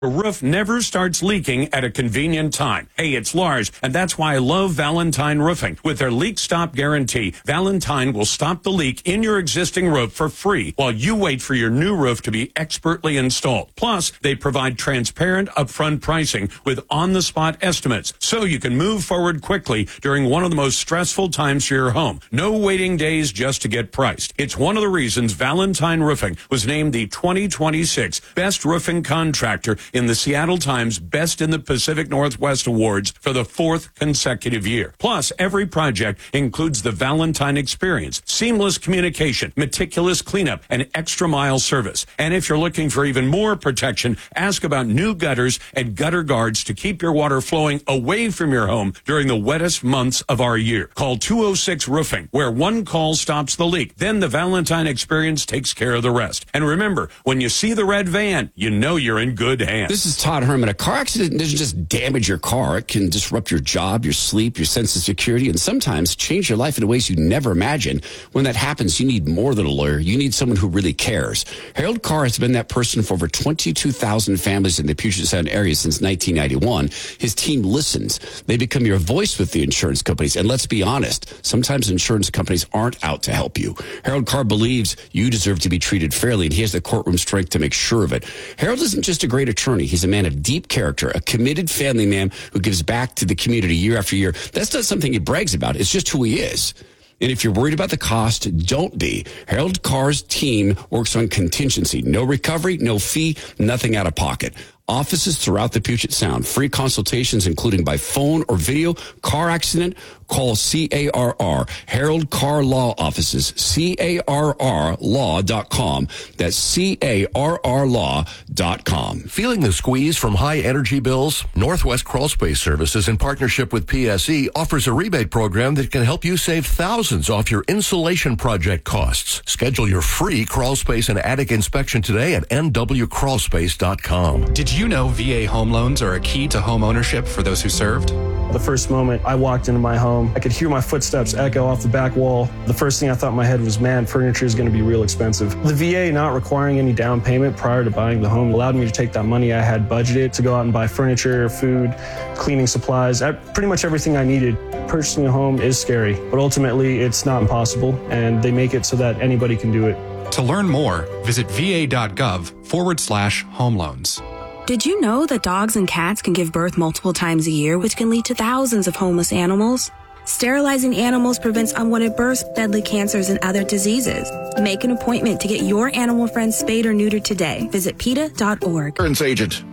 A roof never starts leaking at a convenient time. Hey, it's Lars, and that's why I love Valentine Roofing. With their leak stop guarantee, Valentine will stop the leak in your existing roof for free while you wait for your new roof to be expertly installed. Plus, they provide transparent upfront pricing with on-the-spot estimates, so you can move forward quickly during one of the most stressful times for your home. No waiting days just to get priced. It's one of the reasons Valentine Roofing was named the 2026 Best Roofing Contractor in the Seattle Times Best in the Pacific Northwest Awards for the 4th consecutive year. Plus, every project includes the Valentine experience, seamless communication, meticulous cleanup, and extra mile service. And if you're looking for even more protection, ask about new gutters and gutter guards to keep your water flowing away from your home during the wettest months of our year. Call 206 Roofing, where one call stops the leak. Then the Valentine experience takes care of the rest. And remember, when you see the red van, you know you're in good hands. This is Todd Herman. A car accident doesn't just damage your car. It can disrupt your job, your sleep, your sense of security, and sometimes change your life in ways you never imagined. When that happens, you need more than a lawyer. You need someone who really cares. Harold Carr has been that person for over 22,000 families in the Puget Sound area since 1991. His team listens. They become your voice with the insurance companies. And let's be honest, sometimes insurance companies aren't out to help you. Harold Carr believes you deserve to be treated fairly, and he has the courtroom strength to make sure of it. Harold isn't just a great attorney. He's a man of deep character, a committed family man who gives back to the community year after year. That's not something he brags about. It's just who he is. And if you're worried about the cost, don't be. Harold Carr's team works on contingency. No recovery, no fee, nothing out of pocket. Offices throughout the Puget Sound. Free consultations, including by phone or video. Car accident, call CARR. Harold Carr Law Offices, CARRlaw.com. That's CARRlaw.com. Feeling the squeeze from high energy bills? Northwest Crawl Space Services, in partnership with PSE, offers a rebate program that can help you save thousands off your insulation project costs. Schedule your free crawl space and attic inspection today at nwcrawlspace.com. Did you know VA home loans are a key to home ownership for those who served? The first moment I walked into my home, I could hear my footsteps echo off the back wall. The first thing I thought in my head was, man, furniture is going to be real expensive. The VA not requiring any down payment prior to buying the home allowed me to take that money I had budgeted to go out and buy furniture, food, cleaning supplies, pretty much everything I needed. Purchasing a home is scary, but ultimately it's not impossible, and they make it so that anybody can do it. To learn more, visit va.gov/home loans. Did you know that dogs and cats can give birth multiple times a year, which can lead to thousands of homeless animals? Sterilizing animals prevents unwanted births, deadly cancers, and other diseases. Make an appointment to get your animal friend spayed or neutered today. Visit PETA.org. Insurance agent.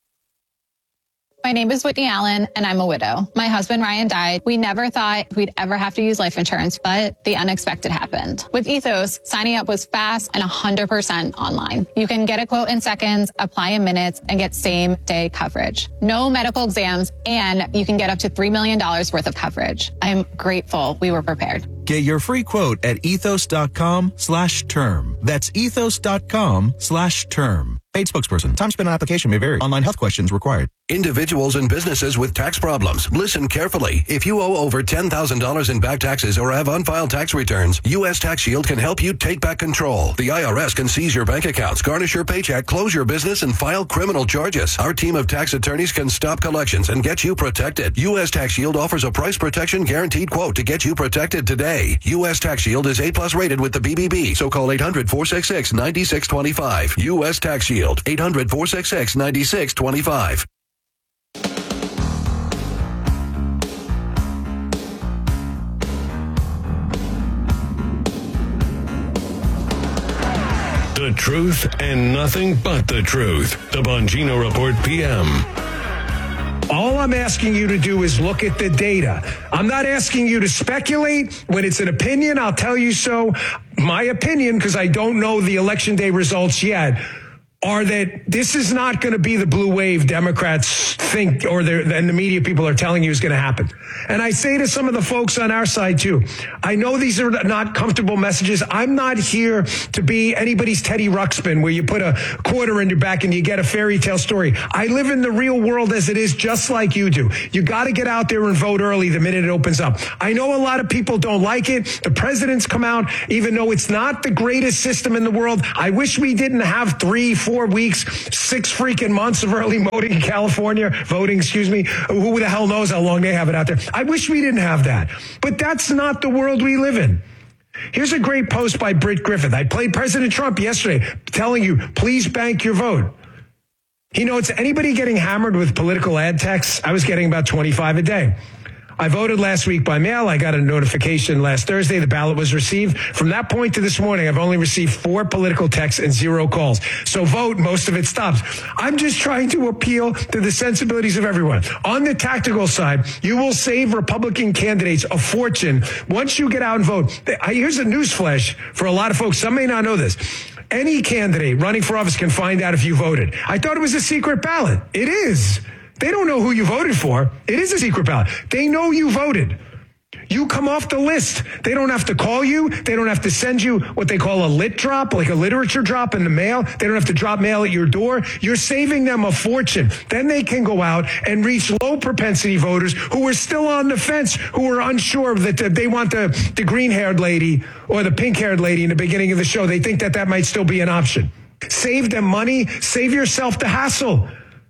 My name is Whitney Allen, and I'm a widow. My husband, Ryan, died. We never thought we'd ever have to use life insurance, but the unexpected happened. With Ethos, signing up was fast and 100% online. You can get a quote in seconds, apply in minutes, and get same-day coverage. No medical exams, and you can get up to $3 million worth of coverage. I'm grateful we were prepared. Get your free quote at ethos.com/term. That's ethos.com/term. Paid spokesperson. Time spent on application may vary. Online health questions required. Individuals and businesses with tax problems, listen carefully. If you owe over $10,000 in back taxes or have unfiled tax returns, U.S. Tax Shield can help you take back control. The IRS can seize your bank accounts, garnish your paycheck, close your business, and file criminal charges. Our team of tax attorneys can stop collections and get you protected. U.S. Tax Shield offers a price protection guaranteed quote to get you protected today. U.S. Tax Shield is A+ rated with the BBB, so call 800-466-9625. U.S. Tax Shield, 800-466-9625. The truth and nothing but the truth. The Bongino Report PM. All I'm asking you to do is look at the data. I'm not asking you to speculate. When it's an opinion, I'll tell you so. My opinion, because I don't know the election day results yet, are that this is not going to be the blue wave Democrats think, or and the media people are telling you is going to happen. And I say to some of the folks on our side, too, I know these are not comfortable messages. I'm not here to be anybody's Teddy Ruxpin, where you put a quarter in your back and you get a fairy tale story. I live in the real world as it is, just like you do. You got to get out there and vote early the minute it opens up. I know a lot of people don't like it. The president's come out, even though it's not the greatest system in the world. I wish we didn't have 3, 4 4 weeks, 6 freaking months of early voting in California, who the hell knows how long they have it out there. I wish we didn't have that. But that's not the world we live in. Here's a great post by Britt Griffith. I played President Trump yesterday telling you, please bank your vote. He notes, anybody getting hammered with political ad texts? I was getting about 25 a day. I voted last week by mail. I got a notification last Thursday. The ballot was received. From that point to this morning, I've only received 4 political texts and 0 calls. So vote, most of it stops. I'm just trying to appeal to the sensibilities of everyone. On the tactical side, you will save Republican candidates a fortune once you get out and vote. Here's a newsflash for a lot of folks. Some may not know this. Any candidate running for office can find out if you voted. I thought it was a secret ballot. It is. They don't know who you voted for. It is a secret ballot. They know you voted. You come off the list. They don't have to call you. They don't have to send you what they call a lit drop, like a literature drop in the mail. They don't have to drop mail at your door. You're saving them a fortune. Then they can go out and reach low propensity voters who are still on the fence, who are unsure that they want the green-haired lady or the pink-haired lady in the beginning of the show. They think that might still be an option. Save them money. Save yourself the hassle.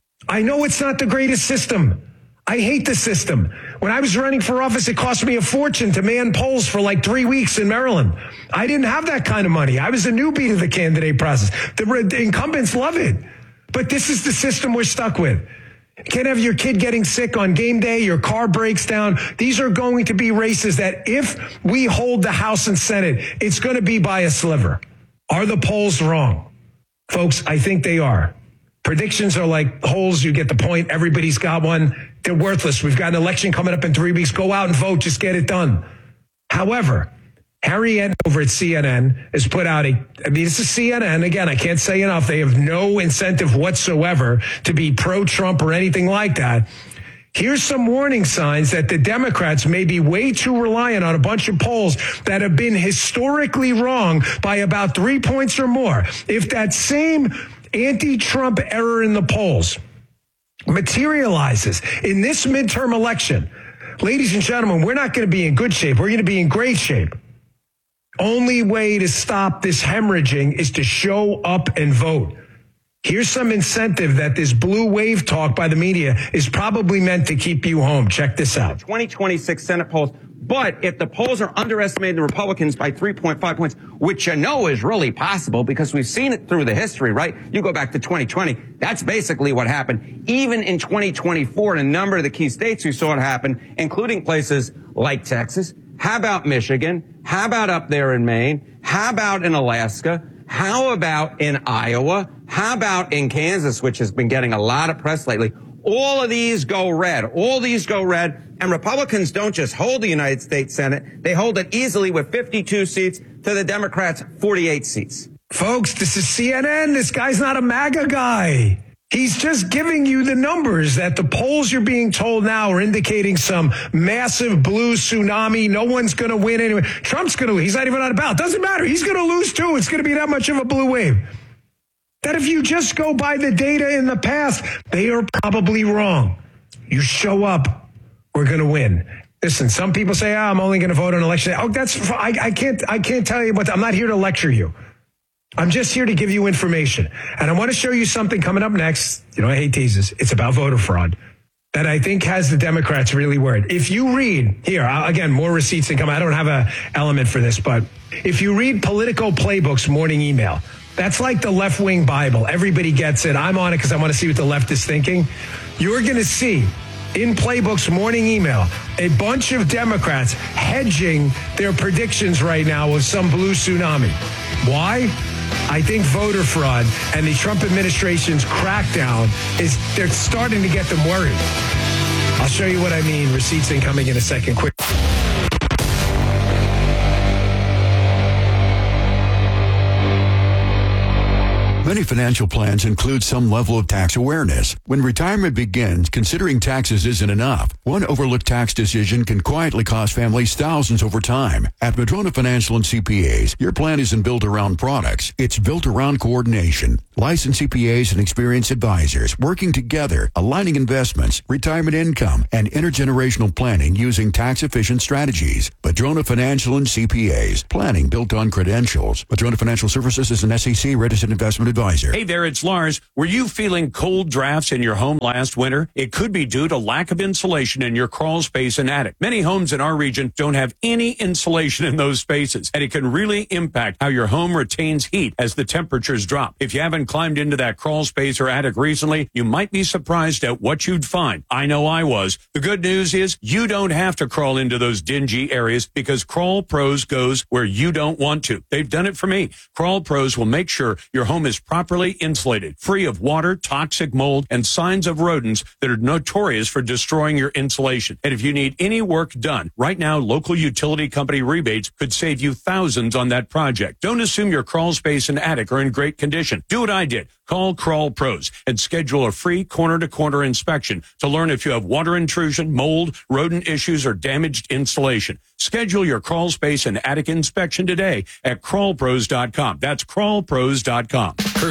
I know it's not the greatest system. I hate the system. When I was running for office, it cost me a fortune to man polls for like 3 weeks in Maryland. I didn't have that kind of money. I was a newbie to the candidate process. The incumbents love it. But this is the system we're stuck with. You can't have your kid getting sick on game day, your car breaks down. These are going to be races that if we hold the House and Senate, it's going to be by a sliver. Are the polls wrong? Folks, I think they are. Predictions are like holes. You get the point. Everybody's got one. They're worthless. We've got an election coming up in 3 weeks. Go out and vote. Just get it done. However, Harry Ent over at CNN has put out this is CNN. Again, I can't say enough. They have no incentive whatsoever to be pro-Trump or anything like that. Here's some warning signs that the Democrats may be way too reliant on a bunch of polls that have been historically wrong by about 3 points or more. If that same anti-Trump error in the polls materializes in this midterm election, ladies and gentlemen, we're not going to be in good shape. We're going to be in great shape. Only way to stop this hemorrhaging is to show up and vote. Here's some incentive that this blue wave talk by the media is probably meant to keep you home. Check this out. 2026 Senate polls. But if the polls are underestimating the Republicans by 3.5 points, which you know is really possible because we've seen it through the history, right? You go back to 2020. That's basically what happened. Even in 2024, in a number of the key states, we saw it happen, including places like Texas. How about Michigan? How about up there in Maine? How about in Alaska? How about in Iowa? How about in Kansas, which has been getting a lot of press lately? All of these go red. All these go red. And Republicans don't just hold the United States Senate. They hold it easily with 52 seats to the Democrats' 48 seats. Folks, this is CNN. This guy's not a MAGA guy. He's just giving you the numbers that the polls you're being told now are indicating some massive blue tsunami. No one's going to win anyway. Trump's going to lose. He's not even on a ballot. Doesn't matter. He's going to lose too. It's going to be that much of a blue wave. That if you just go by the data in the past, they are probably wrong. You show up, we're going to win. Listen, some people say, I'm only going to vote on election day. Oh, that's, I can't tell you what, I'm not here to lecture you. I'm just here to give you information. And I want to show you something coming up next. You know, I hate teases. It's about voter fraud that I think has the Democrats really worried. If you read here, again, more receipts income. I don't have an element for this, but if you read Politico Playbook's morning email, that's like the left-wing Bible. Everybody gets it. I'm on it because I want to see what the left is thinking. You're going to see in Playbook's morning email a bunch of Democrats hedging their predictions right now of some blue tsunami. Why? I think voter fraud and the Trump administration's crackdown they're starting to get them worried. I'll show you what I mean. Receipts incoming in a second. Quick. Many financial plans include some level of tax awareness. When retirement begins, considering taxes isn't enough. One overlooked tax decision can quietly cost families thousands over time. At Madrona Financial and CPAs, your plan isn't built around products. It's built around coordination. Licensed CPAs and experienced advisors working together, aligning investments, retirement income, and intergenerational planning using tax-efficient strategies. Madrona Financial and CPAs. Planning built on credentials. Madrona Financial Services is an SEC registered investment advisor. advisor. Hey there, it's Lars. Were you feeling cold drafts in your home last winter? It could be due to lack of insulation in your crawl space and attic. Many homes in our region don't have any insulation in those spaces, and it can really impact how your home retains heat as the temperatures drop. If you haven't climbed into that crawl space or attic recently, you might be surprised at what you'd find. I know I was. The good news is you don't have to crawl into those dingy areas because Crawl Pros goes where you don't want to. They've done it for me. Crawl Pros will make sure your home is properly insulated, free of water, toxic mold, and signs of rodents that are notorious for destroying your insulation. And if you need any work done, right now, local utility company rebates could save you thousands on that project. Don't assume your crawl space and attic are in great condition. Do what I did. Call Crawl Pros and schedule a free corner-to-corner inspection to learn if you have water intrusion, mold, rodent issues, or damaged insulation. Schedule your crawl space and attic inspection today at crawlpros.com. That's crawlpros.com.